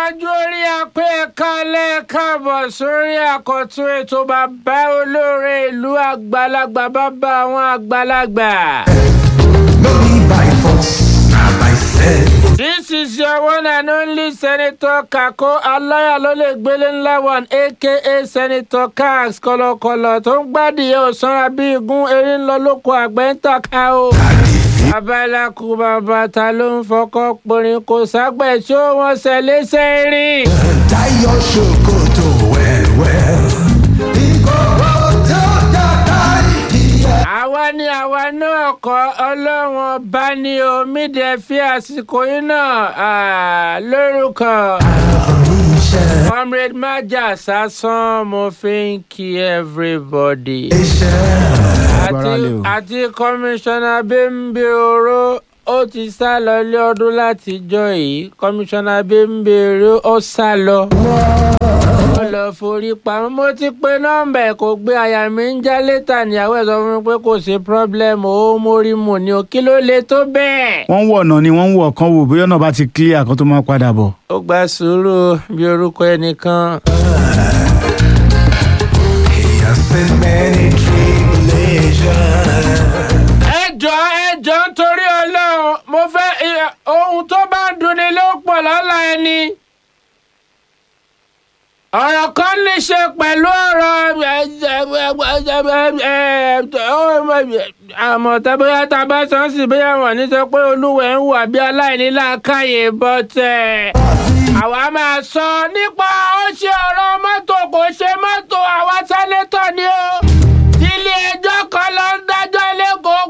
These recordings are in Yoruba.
ọ̀làjú orí apẹ́ ẹ̀ka lẹ́ẹ̀káàbọ̀ sórí àkọ́tún ètò bàbá olóore ìlú àgbàlagbà bàbá àwọn àgbàlagbà. No be by force, na by sense. This is your one and only Senator Kako Alayalole Gbelenla one aka Senator Kax kọ̀lọ̀kọ̀lọ̀ tó ń gbádìí òsanra bí igun erin lọ lóko àgbẹ̀ ń tàka o. Abalaku bàbá ta ló ń fọkọ́ porin kò ságbẹ̀ tí ó wọ́n ṣẹlẹ̀ sẹ́rìn. Tie your ṣòkòtò well well. Àwa náà kọ́ ọlọ́run bá ní omi dẹ̀ fi àsìkò yìí náà lórúkọ. Comrade Maja Sasson mo fi ń kí everybody. Àti Commissioner Bembe Oro ó ti sá lọ ilé ọdún látijọ́ yìí. Commissioner Bembe Oro ó sá lọ. Ó lọ forí pamọ́. Mo ti pe nọ́mbà ẹ̀ kò gbé àyà mi ń já létà níyàwó ẹ̀ sọ fún mi pé kò sí pírọ́blẹ́mù ó mórí mù ní o kí ló le tó bẹ́ẹ̀. wọ́n ń wọ̀ ọ̀nà ni wọ́n ń wọ̀ kan wò bóyá ọ̀nà bá ti clear kan tó máa padà bọ̀. Ó gba sùúrù bí orúkọ ẹnìkan. He has seen many tribulations. Ẹjọ́ nítorí Ọlọ́run mo fẹ́ ohun tó bá ń dunni ló pọ̀ lọ́la ẹni. Ọ̀rọ̀ kan ní ṣe pẹ̀lú ọ̀rọ̀ àmọ́ tábóyá tá a bá sọ sí bóyá wọ́n ní sọ pé olúwẹ̀ ń wà bí aláìní làákàyè bọ́tẹ̀. Àwa máa sọ nípa ó ṣe ọ̀rọ̀ mọ́tò kò ṣe mọ́tò àwa sẹ́nétọ̀ ni ó. Ilé ẹjọ́ kan lọ ń dájọ́ lẹ́kọ̀ọ́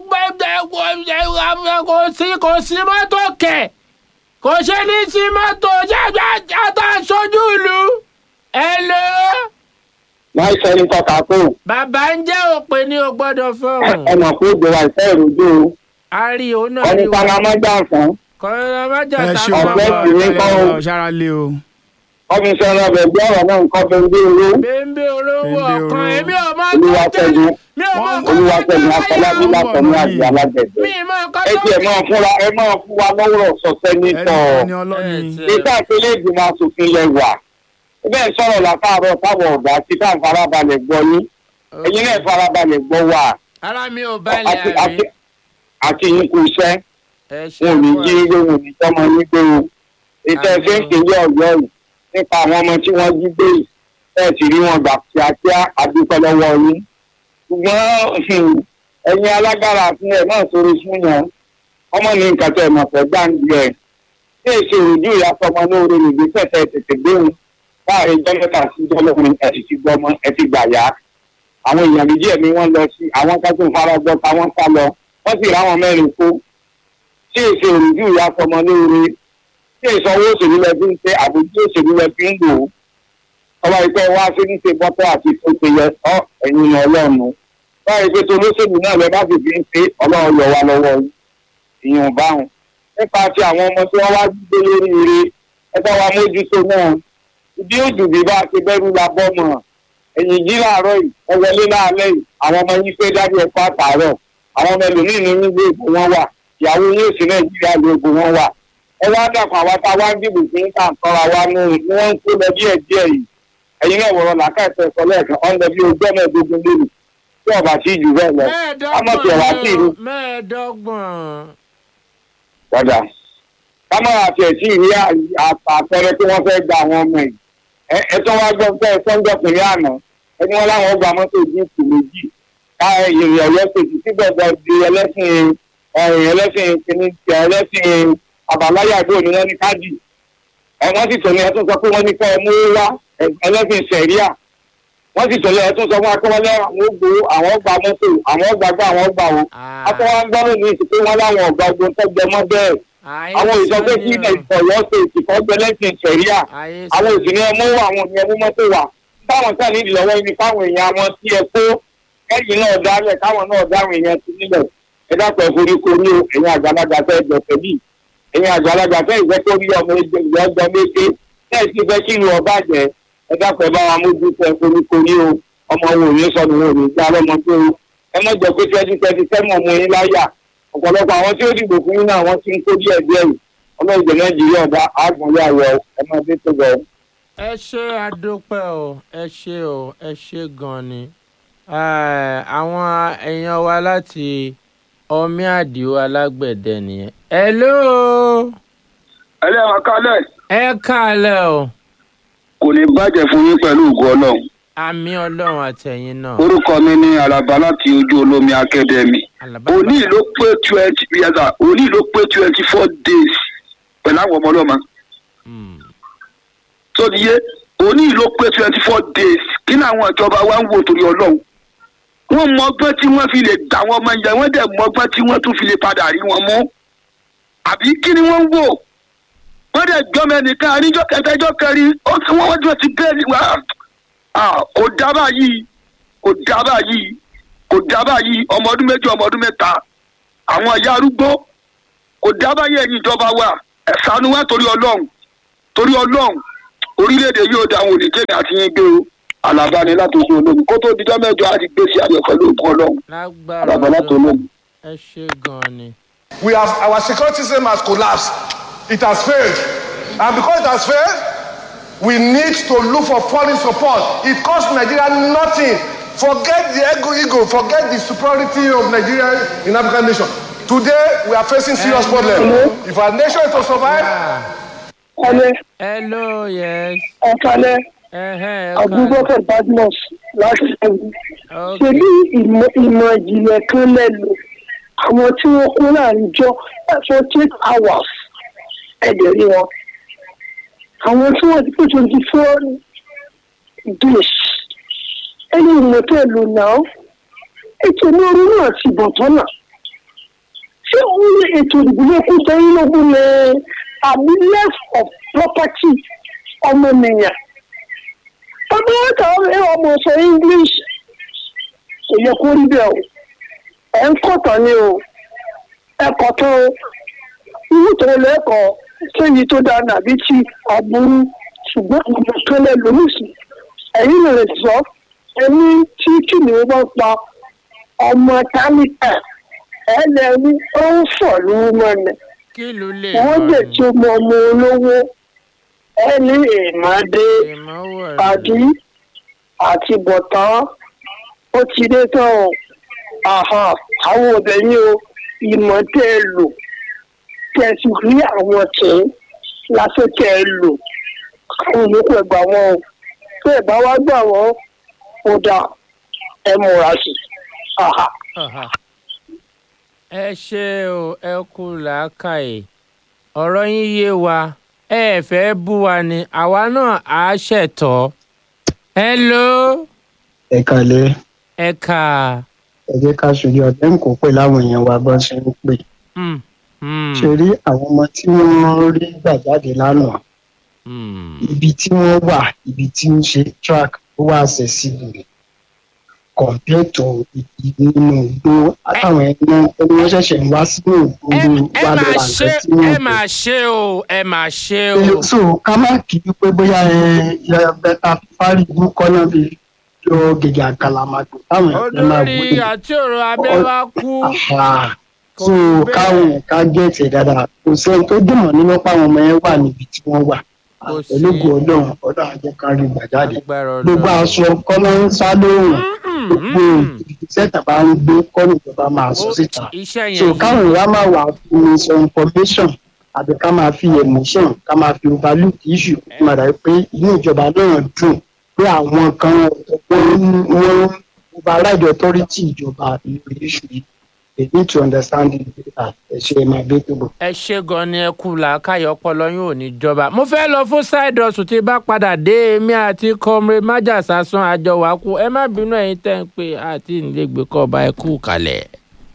kò sí mọ́tò kẹ̀. Kò ṣe ní sí mọ́tò jẹ́jẹ́ aṣojú ìlú. Hello. Láì sẹ́ni kọ́ka kó. Bàbá ń jẹ́ òpè ní o gbọ́dọ̀ fọ́ọ̀mù. Ẹ mọ̀ pé ìgbéra ìfẹ́ ìrojú o. A rí o náà Wọ́n ní Panamọ́jà fún. Kọ́ńtàmájà ẹ ṣe táwọn ọ̀gbẹ́ bàbá sì ní kọ́ o. ṣára lé o. Kọ́míṣánná ọbẹ̀ bí ọ̀rọ̀ náà ń kọ́ fún bí oró. Bẹ́ńbẹ́ olówó ọ̀kan èmi ò máa Olúwaṣẹ́gun Olúwaṣẹ́gun Afọlábí látọ̀mí àti mi alágbẹ̀dẹ. máa kọ́ Ẹ tiẹ̀ máa fún wa lọ́wọ́ sọ̀sẹ́ nítọ̀. ẹni ọlọ́ni. Nígbà ìpínlẹ̀ ìgbìmọ̀ asòfin lẹ wà. Bẹ́ẹ̀ sọ̀rọ̀ látàárọ̀ táwọn ọ̀gá tí ká farabalẹ̀ gbọ́ yín. Ẹ̀yin náà farabalẹ̀ gbọ́ wà. Ara mi ò balẹ̀ àrí. Àti yín kú iṣẹ́. Ẹ ṣe Wọn ò ní jí ilé wọn ò ní tọ́mọ yín gbé o. Ètò ẹ̀fẹ́ ń kéde ọ̀yọ́ yìí nípa àwọn ọmọ tí wọ́n jí gbé yìí. Ẹ sì rí wọn gbà kíákíá àdúpẹ́ lọ́wọ́ yín. Ṣùgbọ́n ẹ̀yin alágbára fún ẹ̀ náà sórí fún yàn. Ọmọ ní nǹkan tẹ̀ mọ̀ fẹ́ gbáǹdì ẹ̀. Ṣé èsì òrùjú ìyàsọmọ lóore nìgbésẹ̀ tẹ̀ tètè gbéhùn? Láàrin jọ́mẹ́ta sí jọ́lọ́run ẹ̀ sì ti gbọ́mọ ẹ ti gbà yá. Àwọn èèyàn méjì ẹ̀mí wọn lọ sí àwọn kan tó fara gbọ́ táwọn sá lọ. Wọ́n sì ráwọn mẹ́rin kó. Ṣé èsì òrùjú ìyàsọmọ lóore? Ṣé ìsanwó òṣèlú lẹ fi ń ṣe àbójú òṣèlú lẹ fi ń lò ó? Ọba ìpẹ́ wá sí ní ṣe bọ́tọ́ àti tó ṣe yẹ ọ́ ẹ̀yin Ọlọ́run. Báyìí pé tó lóṣèlú náà lẹ bá sì fi ń ṣe Ọlọ́run yọ wá lọ́wọ́ ìyẹn báwọn. Nípa ti àwọn ọmọ tí wọ́n wá gbé lórí ire ẹ bá wa mójútó náà. Ìdí òjò bí bá ti bẹ́rù la bọ́ mọ̀. Ẹ̀yìn jí láàárọ̀ yìí ẹ wọlé láàlẹ́ yìí àwọn ọmọ yín pé dájú ẹ pa àtàárọ̀. Àwọn ọmọ ẹlòmíì ní nílé ìbò wọn wà. Ìyàwó yóò sí Nàìjíríà ló ìbò wọn wà. Ẹ wá dàpọ̀ àwa tá a wá ń dìbò fún kàǹtọ́ra wa ní wọ́n ń kó lọ díẹ̀ díẹ̀ yìí. Ẹ̀yin náà wọ̀rọ̀ làkàtà ẹ̀sọ́ lẹ́ẹ̀kan ọ̀nà bí ojú ọmọ ẹ̀dógún lónìí tí ọba sí jù bẹ́ẹ̀ lọ. Mẹ́ẹ̀ẹ́dọ́gbọ̀n. Dada kámọ́ àti ẹ̀sìn ìrí àpẹẹrẹ tí wọ́n fẹ́ gba àwọn ọmọ yìí. Ẹ̀tọ́ wa gbọ́ pé sọ́njọ́pìnrin àná ẹni wọn láwọn gba mọ́tò jíìpù méjì ká ìrìn ọ̀yọ́ ṣèjì tí gbọ̀ngàn di ẹlẹ́sìn àbáláyàgbò ni wọ́n ní káàdì. Wọ́n sì sọ̀rọ̀ ẹ̀tún sọ pé wọ́n ní kọ́ ọmọ wá ẹlẹ́sìn sẹ̀ríà. Wọ́n sì sọ̀rọ̀ ẹ̀tún sọ fún akọ́wọ́lẹ́ àwọn ògbó àwọn gba mọ́tò àwọn gbàgbà àwọn gbà wọn. Akọ́wọ́ ń gbọ́dọ̀ ní ìsìnkú wọn láwọn ọ̀gá ogun tó jẹ mọ́ bẹ́ẹ̀. Àwọn ìsọgbẹ́ kí ilẹ̀ ìfọ̀yọ́ ṣe ìsìnkọ́ gbẹlẹ́sìn sẹ̀ríà. Àwọn òsìní ẹmú àwọn òní ẹmú mọ́tò wà. Táwọn sáà nídìí lọ́wọ́ ibi káwọn èèyàn wọn tí ẹ kó ẹ̀yìn náà dálẹ̀ káwọn náà dáhùn èèyàn ti nílẹ̀. Ẹ dápẹ́ foríko ní ẹ̀yìn àgbàlagbà fẹ́ gbẹ̀fẹ̀ bíi. Ẹ̀yìn àgbàlagbà fẹ́ ìfẹ́ tó rí ọmọ ìjọba méje. Bẹ́ẹ̀ ti fẹ́ kí ìlú ọba jẹ́. Ẹ dápẹ́ bá wa mójútó foríko ní o. Ọmọ wo ní sọnù wo ní gbá lọ́mọ tó o. Ẹ mọ̀ jọ pé 2027 mú yín láyà. Ọ̀pọ̀lọpọ̀ àwọn tí ó dìbò fún yín náà wọ́n ti ń kó díẹ̀ díẹ̀ yìí. ọlọ́ọ̀dẹ nàìjíríà ọ̀dà àgbọ̀nlé ayọ̀ ẹ máa dé tó bọ̀. ẹ ṣe àdúpẹ́ o ẹ ṣe gan ni. Àwọn èèyàn wa láti ọmí àdìo alágbẹ̀dẹ nìyẹn. hello. ẹlẹ́wọ̀n kálẹ̀. ẹ káàlẹ́ o. kò ní bàjẹ́ fún yín pẹ̀lú ògo ọlọ́run. àmì ọlọ́run àtẹ̀yìn náà. orúkọ mi ní alaba láti ojú olómi akademi. òní ló pé 24 days pẹ̀lú àwọn ọmọ ọlọ́mọ. tó di yé òní ló pé 24 days kí ni àwọn ìjọba wa ń wò torí ọlọ́run. wọ́n mọ ọgbọ́n tí wọ́n fi lè gbà wọ́n ọmọ yẹn wọ́n dẹ̀ mọ ọgbọ́n tí wọ́n tún fi lè padà rí wọn mú. àbí kí ni wọ́n ń wò. wọ́n dẹ̀ gbọ́mọ ẹnìkan àríjọ́ kẹtẹ́jọ́ kẹrin wọ́n ti bẹ́ẹ̀ ni wá. kò dábàá yìí ọmọ ọdún méjì ọmọ ọdún mẹ́ta àwọn ìyá arúgbó kò dábàá yìí ẹ̀yin ìjọba wa ẹ ṣàánú wa torí ọlọ́run orílẹ̀-èdè yóò da àwọn oníjẹ́ni àti yín gbé o Àlàbá ni láti oṣù olómi kó tó dijọ́ mẹ́jọ á ti gbé sí ayọ̀ pẹ̀lú òkú ọlọ́run Àlàbá láti olómi. ẹ ṣe gan ni. Our security system has collapsed. It has failed. And because it has failed, we need to look for foreign support. It costs Nigeria nothing. Forget the ego, forget the superiority of Nigeria in African nation. Today, we are facing serious problems. If our nation is to survive... hello yes. ọ̀kálẹ̀ Abubakar Badmus láti ẹ̀wù. ṣe bí ìmọ̀ ìjìnlẹ̀ kan lẹ́nu àwọn tí wọ́n kó láàrin jọ 48 hours ẹ̀dẹ̀ rí wọn. àwọn tí wọ́n ti pé 24 days ẹni ìmọ̀tẹ́ lò náà ètò ní orí náà ti bọ̀ tọ́nà. ṣé òun ní ètò ìdìbò kó sẹ́yìn lógún ní àbí less of property ọmọnìyàn. ọdún mẹ́ta ọmọ sọ English kò yẹ kó rí bẹ́ẹ̀ o ẹ̀ ń kọ̀tàn ni o ẹ̀kọ́ tó irú tó lẹ́kọ̀ọ́ sẹ́yìn tó dáa nàbí tí aburú ṣùgbọ́n ìgbà tó lẹ́ lóríṣìí ẹ̀yìn rẹ̀ sọ ẹni tí kìnìún bá pa ọmọ tálíkà ẹlẹ́ni ó ń fọ̀ lórí mọ́ni wọ́n lè tó mọ ọmọ olówó ẹni èèmọ́dé àdí àti bọ̀tán ó ti dé tán àwọn obìnrin o ìmọ̀ tẹ́ ẹ lò tẹ́ ẹ sì rí àwọn tẹ̀ lásán tẹ́ ẹ lò àwọn olùkọ́ ẹgbà wọn o tó ẹ bá wá gbà wọ́n ó dà ẹ múra sí ẹ ṣe o ẹ kú làákàyè ọ̀rọ̀ yín yé wa ẹ fẹ́ bú wa ni àwa náà á ṣẹ̀tọ́. hello. ẹ kàlẹ́. ẹ kà. ẹ jẹ́ ká ṣojú ọ̀tẹ́ ń kó pè láwọn èèyàn wa bọ́n ṣe ń pè. ṣe rí àwọn ọmọ tí wọ́n rí gbà jáde lánàá ibi tí wọ́n wà ibi tí ń ṣe track ó wà accessible compared to nínú igbó àtàwọn ẹni wọ́n ṣẹ̀ṣẹ̀ ń wá sínú ìgboro wà lọ́wọ́ àǹtẹ̀ tí wọ́n ẹ máa ṣe o ẹ máa ṣe o. so ká má kí i pé bóyá bẹ́tà fárígún kọ́nà bíi yọ gègé àkàlàmàgbò táwọn ẹ̀fẹ́ máa wọlé. olórí àti ọ̀rọ̀ abẹ́ wa kú. so káwọn ẹ̀ka gẹ̀ẹ́tì dáadáa kò sẹ́ni tó dùnmọ̀ nínú páwọn ọmọ yẹn wà níbi tí wọ́n wà. ológun ọlọ́run àjẹkárí gbàjáde gbogbo aṣọ kọ́nà ń sá lóhùn gbogbo ìṣẹ́ta bá ń gbé kọ́nà ìjọba máa sọ síta so káwọn ìyá máa wà fún some information àbí ká máa fi emotion ká máa fi overlook issue kó máa dàbí pé inú ìjọba náà dùn pé àwọn kan wọ́n override authority ìjọba lórí issue yìí. They need to understand it better. Ẹ ṣe máa gbé tó bọ̀. ẹ ṣe gan ni ẹ kú làákàyè ọpọlọ yín ò ní jọba. mo fẹ́ lọ fún side hustle tí bá padà dé èmi àti comrade májàsásán àjọ wà kú ẹ má bínú ẹ̀yin tẹ́ ń pè àti ìlégbè kọ́ ọba ẹ kú kalẹ̀.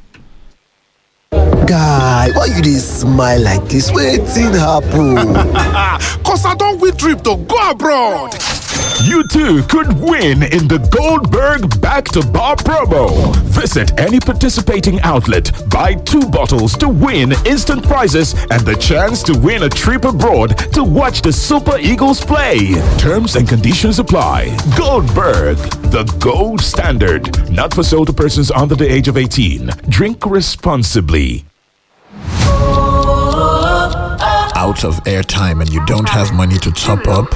Guy, why you dey smile like this? Wetin happen? Cause I don win trip to go abroad. You too could win in the Goldberg Back-to-Bar promo. Visit any participating outlet, buy 2 bottles to win instant prizes and the chance to win a trip abroad to watch the Super Eagles play. Terms and conditions apply. Goldberg, the gold standard. Not for sale to persons under the age of 18. Drink responsibly. Out of airtime and you don't have money to top up?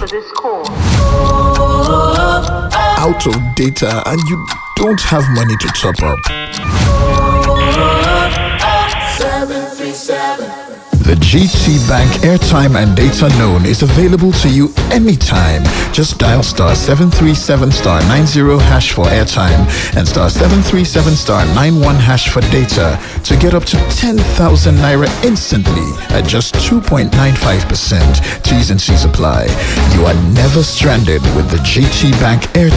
Out of data and you don't have money to top up? The GT Bank airtime and data loan is available to you anytime. Just dial star 737 star 90 hash for airtime and star 737 star 91 hash for data to get up to 10,000 naira instantly at just 2.95%. T's and C's apply. You are never stranded with the GT Bank airtime